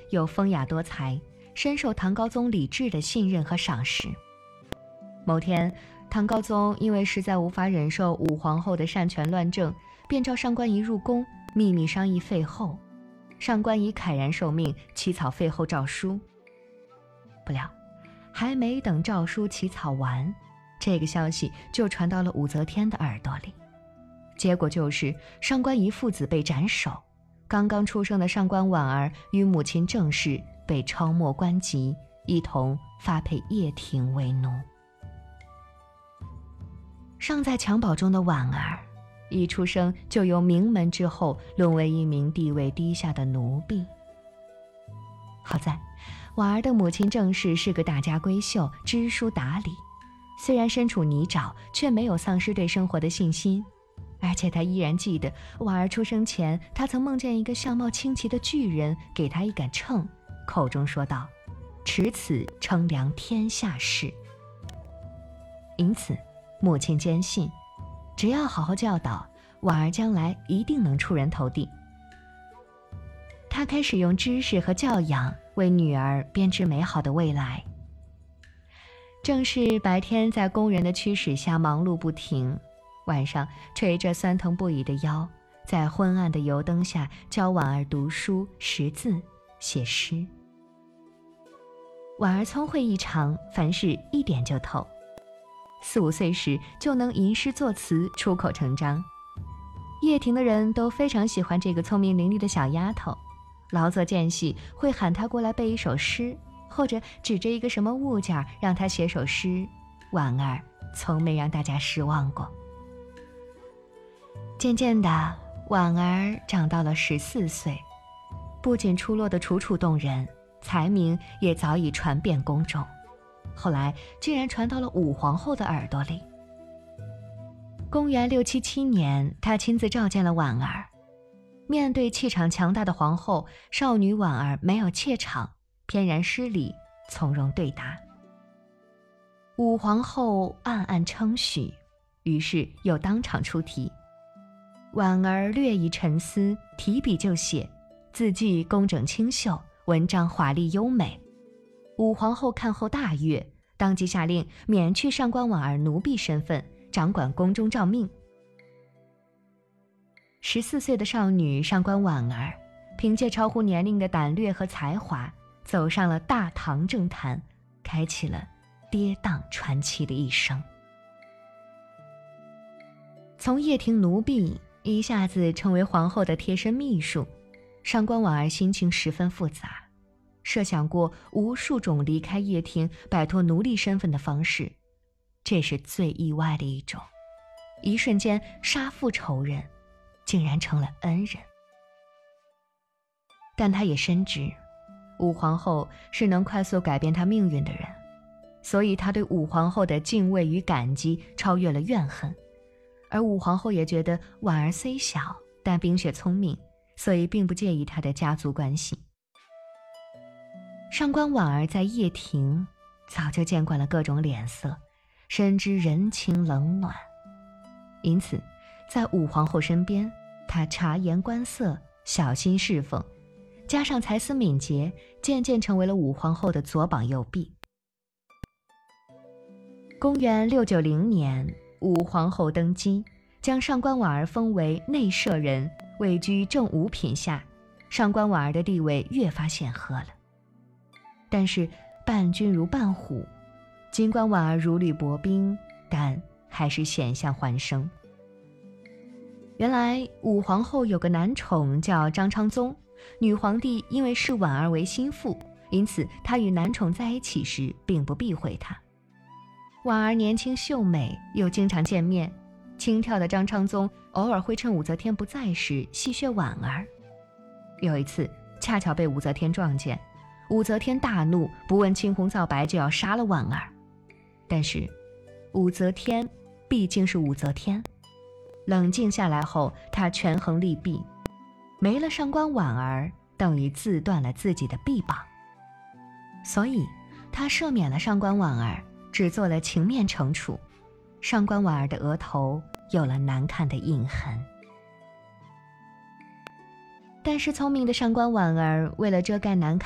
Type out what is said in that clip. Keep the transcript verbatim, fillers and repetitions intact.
又风雅多才，深受唐高宗李治的信任和赏识。某天，唐高宗因为实在无法忍受武皇后的擅权乱政，便召上官仪入宫，秘密商议废后。上官仪慨然受命，起草废后诏书。不料，还没等诏书起草完，这个消息就传到了武则天的耳朵里。结果就是上官仪父子被斩首，刚刚出生的上官婉儿与母亲郑氏被抄没官籍，一同发配掖庭为奴。尚在襁褓中的婉儿，一出生就由名门之后沦为一名地位低下的奴婢。好在婉儿的母亲郑氏是个大家闺秀，知书达理，虽然身处泥沼，却没有丧失对生活的信心。而且她依然记得婉儿出生前，她曾梦见一个相貌清奇的巨人给她一杆秤，口中说道：“持此称量天下事。”因此母亲坚信，只要好好教导，婉儿将来一定能出人头地。她开始用知识和教养为女儿编织美好的未来。正是白天在工人的驱使下忙碌不停，晚上垂着酸疼不已的腰，在昏暗的油灯下教婉儿读书、识字、写诗。婉儿聪慧异常，凡事一点就透。四五岁时就能吟诗作词，出口成章。掖庭的人都非常喜欢这个聪明伶俐的小丫头，劳作间隙会喊她过来背一首诗，或者指着一个什么物件让她写首诗。婉儿从没让大家失望过。渐渐的，婉儿长到了十四岁，不仅出落得楚楚动人，才名也早已传遍宫中。后来竟然传到了武皇后的耳朵里。公元六七七年，她亲自召见了婉儿。面对气场强大的皇后，少女婉儿没有怯场，翩然施礼，从容对答。武皇后暗暗称许，于是又当场出题。婉儿略一沉思，提笔就写，字迹工整清秀，文章华丽优美。武皇后看后大悦，当即下令免去上官婉儿奴婢身份，掌管宫中诏命。十四岁的少女上官婉儿，凭借超乎年龄的胆略和才华，走上了大唐政坛，开启了跌宕传奇的一生。从掖庭奴婢一下子成为皇后的贴身秘书，上官婉儿心情十分复杂，设想过无数种离开掖庭摆脱奴隶身份的方式，这是最意外的一种。一瞬间杀父仇人，竟然成了恩人。但她也深知武皇后是能快速改变她命运的人，所以她对武皇后的敬畏与感激超越了怨恨。而武皇后也觉得婉儿虽小，但冰雪聪明，所以并不介意她的家族关系。上官婉儿在掖庭早就见惯了各种脸色，深知人情冷暖，因此在武皇后身边，她察言观色，小心侍奉，加上才思敏捷，渐渐成为了武皇后的左膀右臂。公元六九零年，武皇后登基，将上官婉儿封为内舍人，位居正五品下，上官婉儿的地位越发显赫了。但是伴君如伴虎，尽管婉儿如履薄冰，但还是险象环生。原来武皇后有个男宠叫张昌宗，女皇帝因为视婉儿为心腹，因此她与男宠在一起时并不避讳她。婉儿年轻秀美，又经常见面，轻佻的张昌宗偶尔会趁武则天不在时戏谑婉儿。有一次恰巧被武则天撞见，武则天大怒，不问青红皂白就要杀了婉儿。但是武则天毕竟是武则天，冷静下来后，她权衡利弊，没了上官婉儿，等于自断了自己的臂膀，所以她赦免了上官婉儿，只做了情面惩处。上官婉儿的额头有了难看的印痕。但是聪明的上官婉儿为了遮盖难看